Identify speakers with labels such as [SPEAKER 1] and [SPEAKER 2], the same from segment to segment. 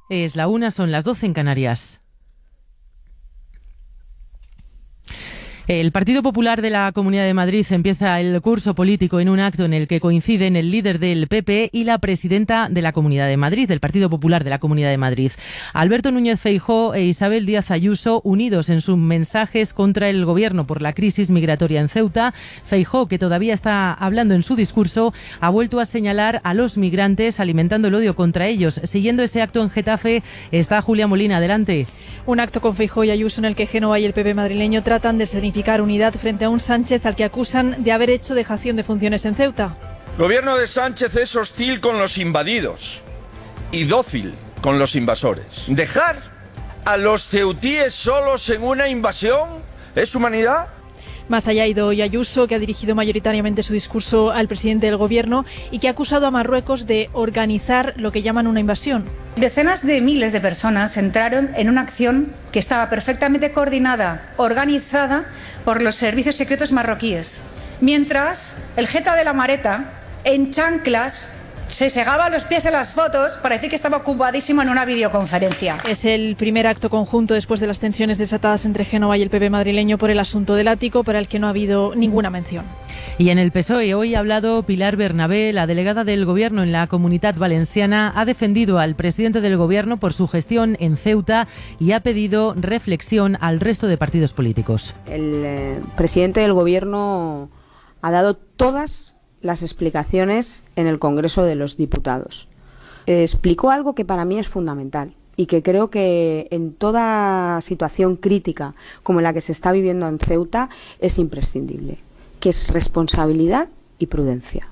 [SPEAKER 1] Es la 1, son las 12 en Canarias. El Partido Popular de la Comunidad de Madrid empieza el curso político en un acto en el que coinciden el líder del PP y la presidenta de la Comunidad de Madrid, del Partido Popular de la Comunidad de Madrid. Alberto Núñez Feijóo e Isabel Díaz Ayuso, unidos en sus mensajes contra el Gobierno por la crisis migratoria en Ceuta. Feijóo, que todavía está hablando en su discurso, ha vuelto a señalar a los migrantes, alimentando el odio contra ellos. Siguiendo ese acto en Getafe está Julia Molina. Adelante.
[SPEAKER 2] Un acto con Feijóo y Ayuso en el que Génova y el PP madrileño tratan de significar unidad frente a un Sánchez al que acusan de haber hecho dejación de funciones en Ceuta.
[SPEAKER 3] El gobierno de Sánchez es hostil con los invadidos y dócil con los invasores. ¿Dejar a los ceutíes solos en una invasión es humanidad?
[SPEAKER 2] Más allá ha ido hoy Ayuso, que ha dirigido mayoritariamente su discurso al presidente del Gobierno y que ha acusado a Marruecos de organizar lo que llaman una invasión.
[SPEAKER 4] Decenas de miles de personas entraron en una acción que estaba perfectamente coordinada, organizada por los servicios secretos marroquíes, mientras el jeta de la Mareta, en chanclas, se segaba los pies en las fotos para decir que estaba ocupadísimo en una videoconferencia.
[SPEAKER 2] Es el primer acto conjunto después de las tensiones desatadas entre Génova y el PP madrileño por el asunto del ático, para el que no ha habido ninguna mención.
[SPEAKER 1] Y en el PSOE hoy ha hablado Pilar Bernabé, la delegada del Gobierno en la Comunitat Valenciana. Ha defendido al presidente del Gobierno por su gestión en Ceuta y ha pedido reflexión al resto de partidos políticos.
[SPEAKER 5] El presidente del Gobierno ha dado todas las explicaciones en el Congreso de los Diputados. Explicó algo que para mí es fundamental y que creo que en toda situación crítica como la que se está viviendo en Ceuta es imprescindible, que es responsabilidad y prudencia.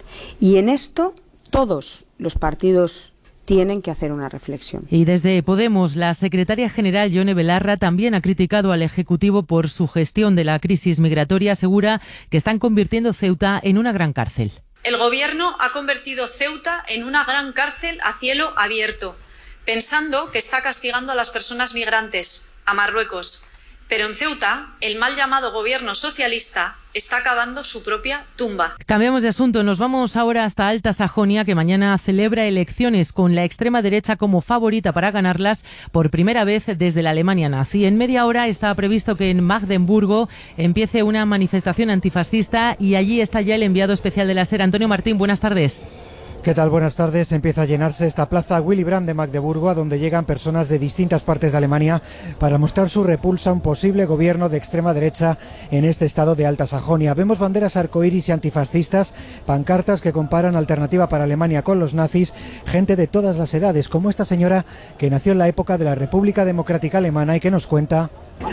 [SPEAKER 5] Y en esto todos los partidos tienen que hacer una reflexión.
[SPEAKER 1] Y desde Podemos, la secretaria general Yone Belarra también ha criticado al Ejecutivo por su gestión de la crisis migratoria. Asegura que están convirtiendo Ceuta en una gran cárcel.
[SPEAKER 6] El Gobierno ha convertido Ceuta en una gran cárcel a cielo abierto, pensando que está castigando a las personas migrantes, a Marruecos. Pero en Ceuta, el mal llamado gobierno socialista está cavando su propia tumba.
[SPEAKER 1] Cambiamos de asunto, nos vamos ahora hasta Alta Sajonia, que mañana celebra elecciones con la extrema derecha como favorita para ganarlas por primera vez desde la Alemania nazi. En media hora está previsto que en Magdeburgo empiece una manifestación antifascista y allí está ya el enviado especial de la SER, Antonio Martín. Buenas tardes.
[SPEAKER 7] ¿Qué tal? Buenas tardes. Empieza a llenarse esta plaza Willy Brandt de Magdeburgo, a donde llegan personas de distintas partes de Alemania para mostrar su repulsa a un posible gobierno de extrema derecha en este estado de Alta Sajonia. Vemos banderas arcoíris y antifascistas, pancartas que comparan Alternativa para Alemania con los nazis, gente de todas las edades, como esta señora que nació en la época de la República Democrática Alemana y que nos cuenta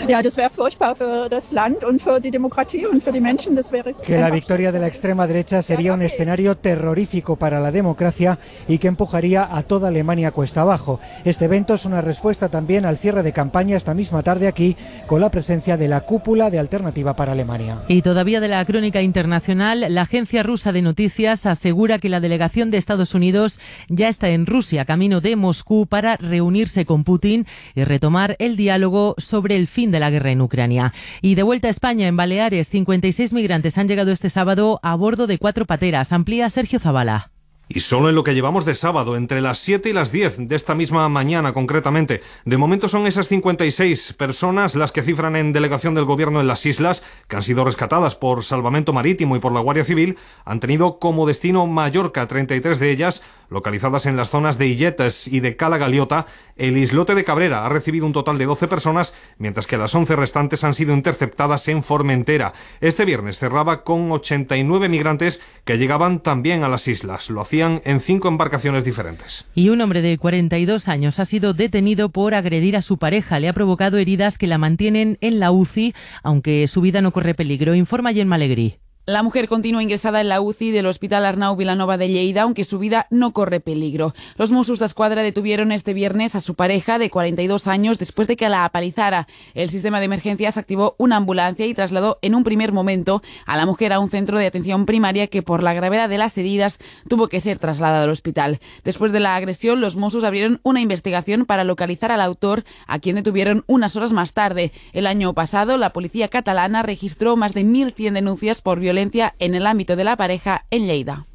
[SPEAKER 7] que la victoria de la extrema derecha sería un escenario terrorífico para la democracia y que empujaría a toda Alemania cuesta abajo. Este evento es una respuesta también al cierre de campaña esta misma tarde aquí, con la presencia de la cúpula de Alternativa para Alemania.
[SPEAKER 1] Y todavía de la crónica internacional, la agencia rusa de noticias asegura que la delegación de Estados Unidos ya está en Rusia, camino de Moscú, para reunirse con Putin y retomar el diálogo sobre el fin de la guerra en Ucrania. Y de vuelta a España, en Baleares, 56 migrantes han llegado este sábado a bordo de 4 pateras. Amplía Sergio Zavala.
[SPEAKER 8] Y solo en lo que llevamos de sábado, entre las 7 y las 10 de esta misma mañana concretamente. De momento son esas 56 personas las que cifran en delegación del gobierno en las islas, que han sido rescatadas por Salvamento Marítimo y por la Guardia Civil. Han tenido como destino Mallorca, 33 de ellas localizadas en las zonas de Illetes y de Cala Galiota. El islote de Cabrera ha recibido un total de 12 personas, mientras que las 11 restantes han sido interceptadas en Formentera. Este viernes cerraba con 89 migrantes que llegaban también a las islas. Lo hacían en 5 embarcaciones diferentes.
[SPEAKER 1] Y un hombre de 42 años ha sido detenido por agredir a su pareja. Le ha provocado heridas que la mantienen en la UCI, aunque su vida no corre peligro. Informa Gemma Alegrí.
[SPEAKER 9] La mujer continúa ingresada en la UCI del Hospital Arnau Vilanova de Lleida, aunque su vida no corre peligro. Los Mossos d'Esquadra detuvieron este viernes a su pareja de 42 años después de que la apalizara. El sistema de emergencias activó una ambulancia y trasladó en un primer momento a la mujer a un centro de atención primaria que, por la gravedad de las heridas, tuvo que ser trasladado al hospital. Después de la agresión, los Mossos abrieron una investigación para localizar al autor, a quien detuvieron unas horas más tarde. El año pasado, la policía catalana registró más de 1.100 denuncias por violencia en el ámbito de la pareja en Lleida.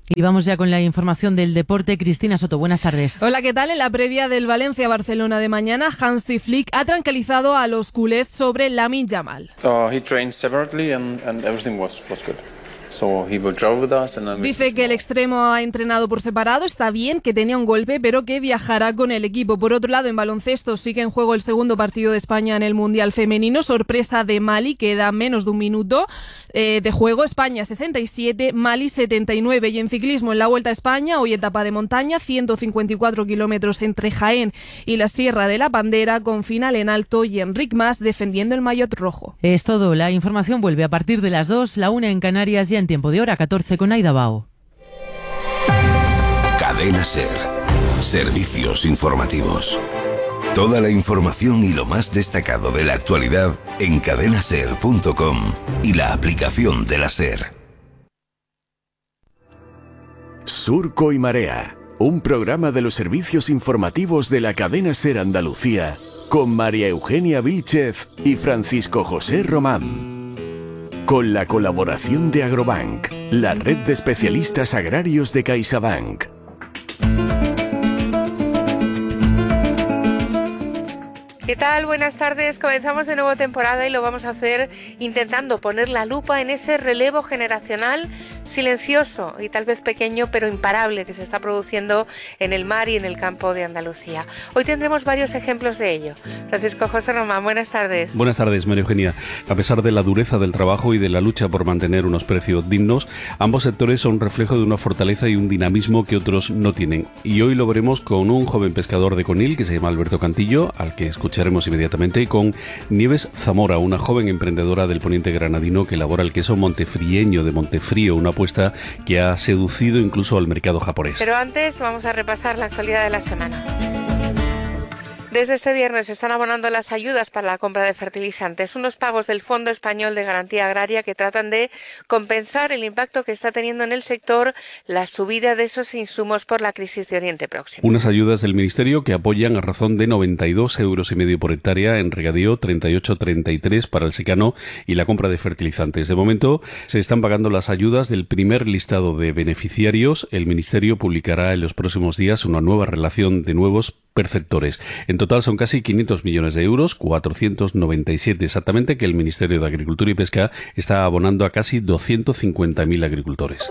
[SPEAKER 1] Y vamos ya con la información del deporte. Cristina Soto, buenas tardes.
[SPEAKER 10] Hola, ¿qué tal? En la previa del Valencia-Barcelona de mañana, Hansi Flick ha tranquilizado a los culés sobre Lamine Yamal.
[SPEAKER 11] He trained separately and everything was good.
[SPEAKER 10] Dice que el extremo ha entrenado por separado, está bien, que tenía un golpe, pero que viajará con el equipo. Por otro lado, en baloncesto sigue en juego el segundo partido de España en el Mundial Femenino. Sorpresa de Mali, queda menos de un minuto de juego. España 67, Mali 79. Y en ciclismo, en la Vuelta a España, hoy etapa de montaña, 154 kilómetros entre Jaén y la Sierra de la Bandera, con final en alto y Enric Mas defendiendo el maillot rojo.
[SPEAKER 1] Es todo. La información vuelve a partir de las 2, la 1 en Canarias y en tiempo de hora 14 con Aida Bao.
[SPEAKER 12] Cadena SER. Servicios informativos. Toda la información y lo más destacado de la actualidad en cadenaser.com y la aplicación de la SER.
[SPEAKER 13] Surco y Marea, un programa de los servicios informativos de la cadena SER Andalucía, con María Eugenia Vilchez y Francisco José Román. Con la colaboración de Agrobank, la red de especialistas agrarios de CaixaBank.
[SPEAKER 14] ¿Qué tal? Buenas tardes. Comenzamos de nuevo temporada y lo vamos a hacer intentando poner la lupa en ese relevo generacional silencioso y tal vez pequeño, pero imparable, que se está produciendo en el mar y en el campo de Andalucía. Hoy tendremos varios ejemplos de ello. Francisco José Román, buenas tardes.
[SPEAKER 15] Buenas tardes, María Eugenia. A pesar de la dureza del trabajo y de la lucha por mantener unos precios dignos, ambos sectores son reflejo de una fortaleza y un dinamismo que otros no tienen. Y hoy lo veremos con un joven pescador de Conil que se llama Alberto Cantillo, al que escucharemos inmediatamente, y con Nieves Zamora, una joven emprendedora del poniente granadino que elabora el queso montefrieño de Montefrío, una apuesta que ha seducido incluso al mercado japonés.
[SPEAKER 14] Pero antes vamos a repasar la actualidad de la semana. Desde este viernes se están abonando las ayudas para la compra de fertilizantes, unos pagos del Fondo Español de Garantía Agraria que tratan de compensar el impacto que está teniendo en el sector la subida de esos insumos por la crisis de Oriente Próximo.
[SPEAKER 15] Unas ayudas del Ministerio que apoyan a razón de 92,5 euros por hectárea en regadío, 38,33 para el secano y la compra de fertilizantes. De momento se están pagando las ayudas del primer listado de beneficiarios. El Ministerio publicará en los próximos días una nueva relación de nuevos perceptores. En total son casi 500 millones de euros, 497 exactamente, que el Ministerio de Agricultura y Pesca está abonando a casi 250.000 agricultores.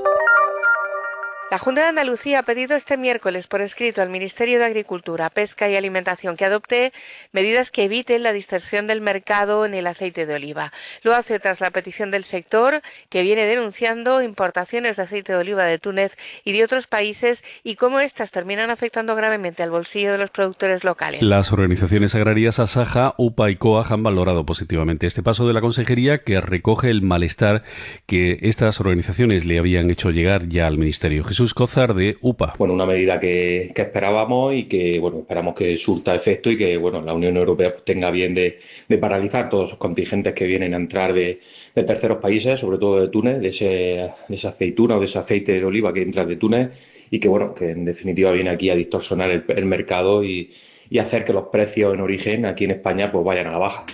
[SPEAKER 14] La Junta de Andalucía ha pedido este miércoles por escrito al Ministerio de Agricultura, Pesca y Alimentación que adopte medidas que eviten la distorsión del mercado en el aceite de oliva. Lo hace tras la petición del sector, que viene denunciando importaciones de aceite de oliva de Túnez y de otros países y cómo estas terminan afectando gravemente al bolsillo de los productores locales.
[SPEAKER 15] Las organizaciones agrarias Asaja, UPA y COAG han valorado positivamente este paso de la Consejería, que recoge el malestar que estas organizaciones le habían hecho llegar ya al Ministerio. Jesús Cózar, de UPA.
[SPEAKER 16] Bueno, una medida que esperábamos y que esperamos que surta efecto y que la Unión Europea tenga bien de paralizar todos esos contingentes que vienen a entrar de terceros países, sobre todo de Túnez, de esa aceituna o de ese aceite de oliva que entra de Túnez y que en definitiva viene aquí a distorsionar el mercado y hacer que los precios en origen aquí en España vayan a la baja.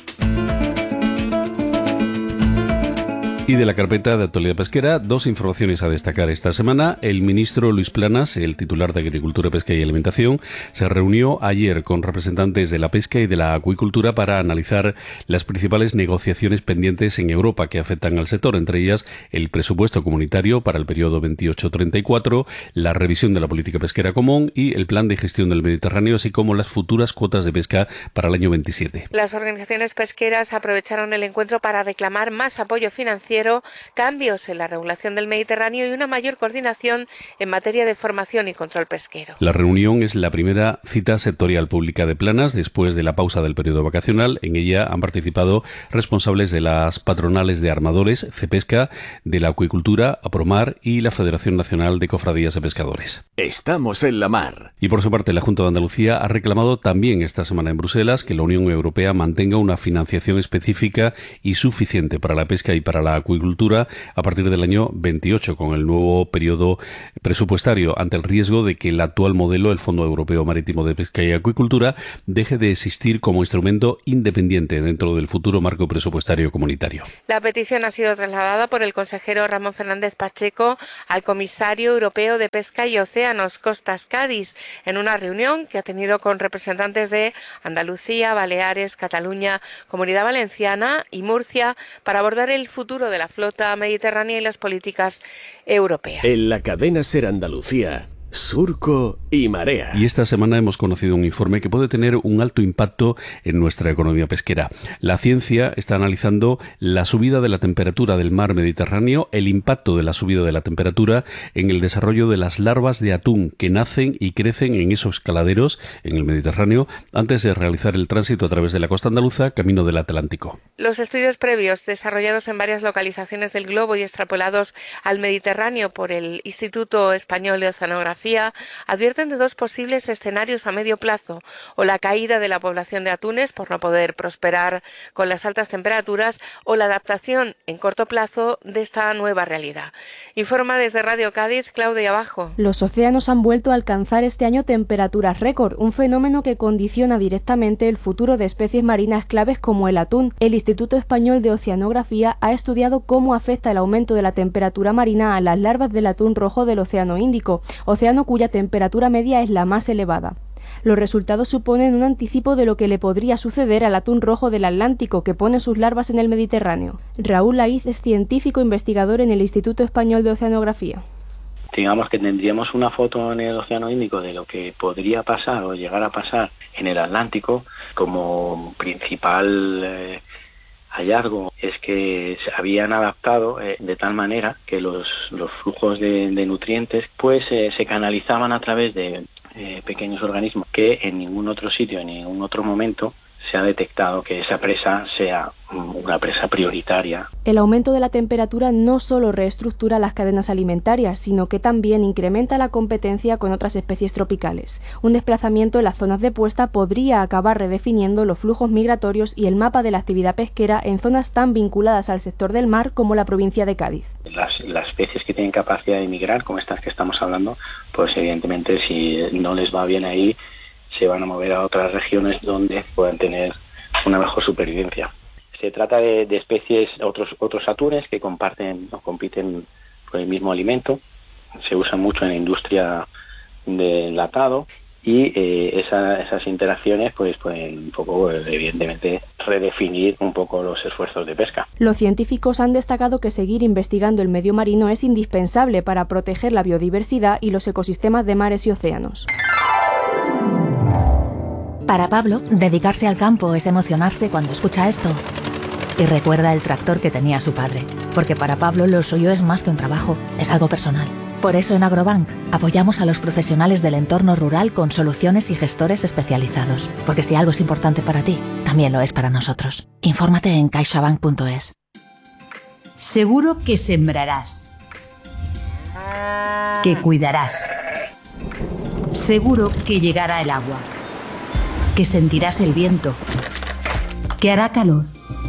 [SPEAKER 15] Y de la carpeta de actualidad pesquera, dos informaciones a destacar esta semana. El ministro Luis Planas, el titular de Agricultura, Pesca y Alimentación, se reunió ayer con representantes de la pesca y de la acuicultura para analizar las principales negociaciones pendientes en Europa que afectan al sector, entre ellas el presupuesto comunitario para el periodo 28-34, la revisión de la política pesquera común y el plan de gestión del Mediterráneo, así como las futuras cuotas de pesca para el año 27.
[SPEAKER 14] Las organizaciones pesqueras aprovecharon el encuentro para reclamar más apoyo financiero, cambios en la regulación del Mediterráneo y una mayor coordinación en materia de formación y control pesquero.
[SPEAKER 15] La reunión es la primera cita sectorial pública de Planas después de la pausa del periodo vacacional. En ella han participado responsables de las patronales de armadores, Cepesca, de la acuicultura, Apromar y la Federación Nacional de Cofradías de Pescadores.
[SPEAKER 13] Estamos en la mar.
[SPEAKER 15] Y por su parte, la Junta de Andalucía ha reclamado también esta semana en Bruselas que la Unión Europea mantenga una financiación específica y suficiente para la pesca y para la acuicultura acuicultura a partir del año 28, con el nuevo periodo presupuestario, ante el riesgo de que el actual modelo, el Fondo Europeo Marítimo de Pesca y Acuicultura, deje de existir como instrumento independiente dentro del futuro marco presupuestario comunitario.
[SPEAKER 14] La petición ha sido trasladada por el consejero Ramón Fernández Pacheco al comisario europeo de Pesca y Océanos, Costas Cádiz, en una reunión que ha tenido con representantes de Andalucía, Baleares, Cataluña, Comunidad Valenciana y Murcia para abordar el futuro de la flota mediterránea y las políticas europeas.
[SPEAKER 13] En la cadena SER Andalucía, Surco y Marea.
[SPEAKER 15] Y esta semana hemos conocido un informe que puede tener un alto impacto en nuestra economía pesquera. La ciencia está analizando la subida de la temperatura del mar Mediterráneo, el impacto de la subida de la temperatura en el desarrollo de las larvas de atún que nacen y crecen en esos caladeros en el Mediterráneo antes de realizar el tránsito a través de la costa andaluza camino del Atlántico.
[SPEAKER 14] Los estudios previos desarrollados en varias localizaciones del globo y extrapolados al Mediterráneo por el Instituto Español de Oceanografía advierten de dos posibles escenarios a medio plazo: o la caída de la población de atunes por no poder prosperar con las altas temperaturas, o la adaptación en corto plazo de esta nueva realidad. Informa desde Radio Cádiz Claudia Abajo.
[SPEAKER 17] Los océanos han vuelto a alcanzar este año temperaturas récord, un fenómeno que condiciona directamente el futuro de especies marinas claves como el atún. El Instituto Español de Oceanografía ha estudiado cómo afecta el aumento de la temperatura marina a las larvas del atún rojo del Océano Índico, océano cuya temperatura media es la más elevada. Los resultados suponen un anticipo de lo que le podría suceder al atún rojo del Atlántico, que pone sus larvas en el Mediterráneo. Raúl Laiz es científico investigador en el Instituto Español de Oceanografía.
[SPEAKER 18] Digamos que tendríamos una foto en el Océano Índico de lo que podría pasar o llegar a pasar en el Atlántico. Como principal hallazgo es que se habían adaptado de tal manera que los flujos de nutrientes pues se canalizaban a través de pequeños organismos que en ningún otro sitio, en ningún otro momento se ha detectado que esa presa sea una presa prioritaria.
[SPEAKER 17] El aumento de la temperatura no solo reestructura las cadenas alimentarias, sino que también incrementa la competencia con otras especies tropicales. Un desplazamiento en las zonas de puesta podría acabar redefiniendo los flujos migratorios y el mapa de la actividad pesquera en zonas tan vinculadas al sector del mar como la provincia de Cádiz.
[SPEAKER 18] Las especies que tienen capacidad de migrar, como estas que estamos hablando, pues evidentemente si no les va bien ahí, se van a mover a otras regiones donde puedan tener una mejor supervivencia. Se trata de especies, otros atunes que comparten o compiten por el mismo alimento. Se usan mucho en la industria de enlatado y esas interacciones pues pueden un poco, evidentemente, redefinir un poco los esfuerzos de pesca.
[SPEAKER 17] Los científicos han destacado que seguir investigando el medio marino es indispensable para proteger la biodiversidad y los ecosistemas de mares y océanos.
[SPEAKER 19] Para Pablo, dedicarse al campo es emocionarse cuando escucha esto. Y recuerda el tractor que tenía su padre, porque para Pablo lo suyo es más que un trabajo, es algo personal. Por eso en Agrobank apoyamos a los profesionales del entorno rural con soluciones y gestores especializados, porque si algo es importante para ti, también lo es para nosotros. Infórmate en caixabank.es.
[SPEAKER 20] Seguro que sembrarás, que cuidarás, seguro que llegará el agua, que sentirás el viento, que hará calor.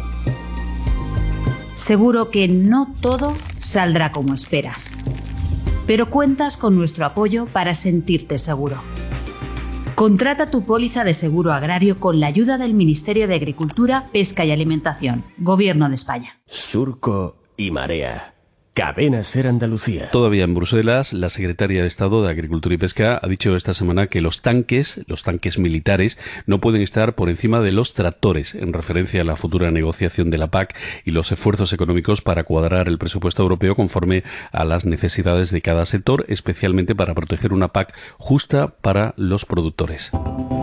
[SPEAKER 20] Seguro que no todo saldrá como esperas, pero cuentas con nuestro apoyo para sentirte seguro. Contrata tu póliza de seguro agrario con la ayuda del Ministerio de Agricultura, Pesca y Alimentación, Gobierno de España.
[SPEAKER 13] Surco y Marea. Cadena SER Andalucía.
[SPEAKER 15] Todavía en Bruselas, la secretaria de Estado de Agricultura y Pesca ha dicho esta semana que los tanques militares, no pueden estar por encima de los tractores, en referencia a la futura negociación de la PAC y los esfuerzos económicos para cuadrar el presupuesto europeo conforme a las necesidades de cada sector, especialmente para proteger una PAC justa para los productores.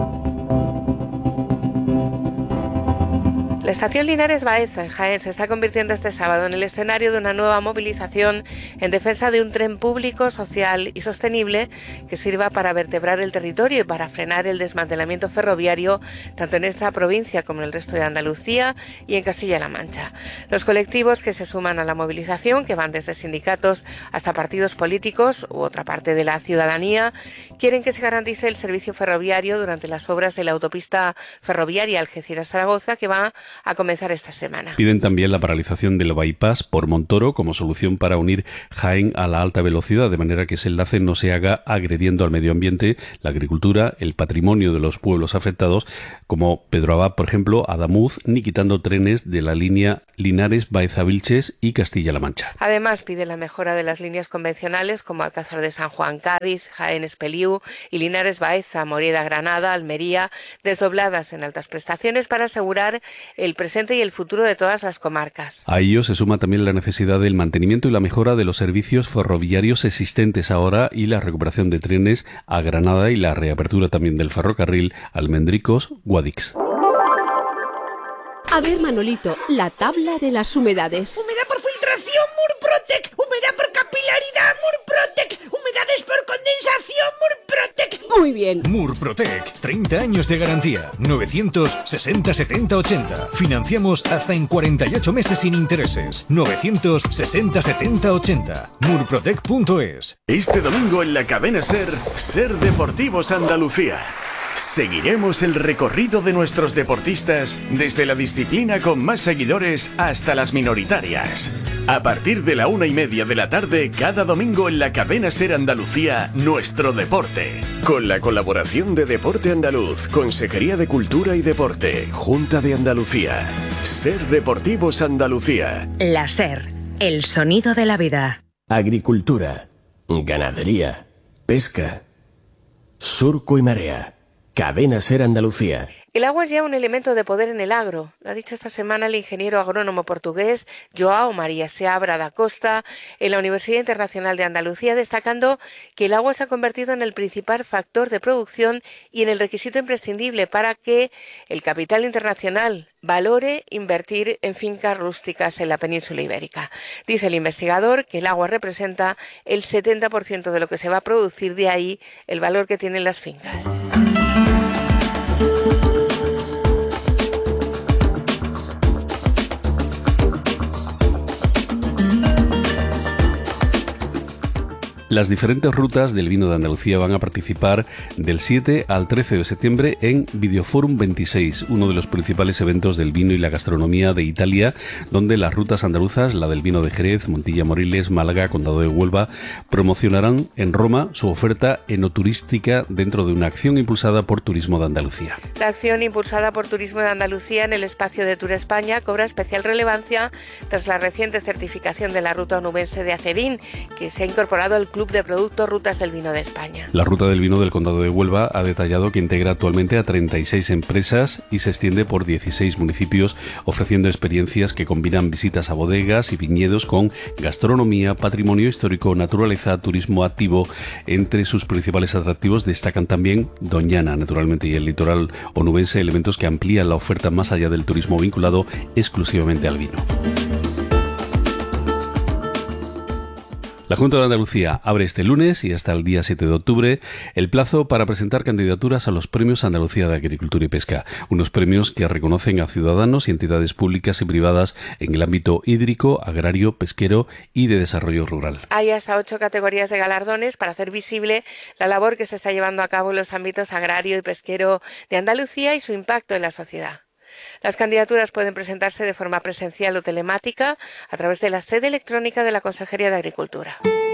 [SPEAKER 14] La estación Linares Baeza, en Jaén, se está convirtiendo este sábado en el escenario de una nueva movilización en defensa de un tren público, social y sostenible que sirva para vertebrar el territorio y para frenar el desmantelamiento ferroviario tanto en esta provincia como en el resto de Andalucía y en Castilla-La Mancha. Los colectivos que se suman a la movilización, que van desde sindicatos hasta partidos políticos u otra parte de la ciudadanía, quieren que se garantice el servicio ferroviario durante las obras de la autopista ferroviaria Algeciras-Zaragoza, que va a comenzar esta semana.
[SPEAKER 15] Piden también la paralización del bypass por Montoro como solución para unir Jaén a la alta velocidad, de manera que ese enlace no se haga agrediendo al medio ambiente, la agricultura, el patrimonio de los pueblos afectados, como Pedro Abad, por ejemplo, Adamuz, ni quitando trenes de la línea Linares-Baeza-Vilches y Castilla-La Mancha.
[SPEAKER 14] Además, pide la mejora de las líneas convencionales como Alcázar de San Juan-Cádiz, Jaén-Espeliú y Linares-Baeza-Moreda-Granada, Almería, desdobladas en altas prestaciones para asegurar el presente y el futuro de todas las comarcas.
[SPEAKER 15] A ello se suma también la necesidad del mantenimiento y la mejora de los servicios ferroviarios existentes ahora y la recuperación de trenes a Granada y la reapertura también del ferrocarril Almendricos-Guadix.
[SPEAKER 21] A ver, Manolito, la tabla de las humedades.
[SPEAKER 22] Humedad por filtración, Murprotec. Humedad por capilaridad, Murprotec. Humedades por condensación, Murprotec.
[SPEAKER 21] Muy bien.
[SPEAKER 23] Murprotec, 30 años de garantía. 960 70 80. Financiamos hasta en 48 meses sin intereses. 960 70 80. Murprotec.es.
[SPEAKER 13] Este domingo en la cadena SER, SER Deportivos Andalucía. Seguiremos el recorrido de nuestros deportistas desde la disciplina con más seguidores hasta las minoritarias. A partir de la 1:30 de la tarde, cada domingo en la cadena SER Andalucía, Nuestro Deporte. Con la colaboración de Deporte Andaluz, Consejería de Cultura y Deporte, Junta de Andalucía. SER Deportivos Andalucía.
[SPEAKER 24] La SER, el sonido de la vida.
[SPEAKER 25] Agricultura, ganadería, pesca, surco y marea. Cadena SER Andalucía.
[SPEAKER 14] El agua es ya un elemento de poder en el agro. Lo ha dicho esta semana el ingeniero agrónomo portugués João María Seabra da Costa en la Universidad Internacional de Andalucía, destacando que el agua se ha convertido en el principal factor de producción y en el requisito imprescindible para que el capital internacional valore invertir en fincas rústicas en la península ibérica. Dice el investigador que el agua representa el 70% de lo que se va a producir, de ahí el valor que tienen las fincas.
[SPEAKER 15] Las diferentes rutas del vino de Andalucía van a participar del 7 al 13 de septiembre en Videoforum 26, uno de los principales eventos del vino y la gastronomía de Italia, donde las rutas andaluzas, la del vino de Jerez, Montilla, Moriles, Málaga, Condado de Huelva, promocionarán en Roma su oferta enoturística dentro de una acción impulsada por Turismo de Andalucía.
[SPEAKER 14] La acción impulsada por Turismo de Andalucía en el espacio de Tour España cobra especial relevancia tras la reciente certificación de la ruta onubense de Acevin, que se ha incorporado al Club de Productos Rutas del Vino de España.
[SPEAKER 15] La ruta del vino del Condado de Huelva ha detallado que integra actualmente a 36 empresas y se extiende por 16 municipios, ofreciendo experiencias que combinan visitas a bodegas y viñedos con gastronomía, patrimonio histórico, naturaleza, turismo activo. Entre sus principales atractivos destacan también Doñana, naturalmente, y el litoral onubense, elementos que amplían la oferta más allá del turismo vinculado exclusivamente al vino. La Junta de Andalucía abre este lunes y hasta el día 7 de octubre el plazo para presentar candidaturas a los Premios Andalucía de Agricultura y Pesca, unos premios que reconocen a ciudadanos y entidades públicas y privadas en el ámbito hídrico, agrario, pesquero y de desarrollo rural.
[SPEAKER 14] Hay hasta 8 categorías de galardones para hacer visible la labor que se está llevando a cabo en los ámbitos agrario y pesquero de Andalucía y su impacto en la sociedad. Las candidaturas pueden presentarse de forma presencial o telemática a través de la sede electrónica de la Consejería de Agricultura.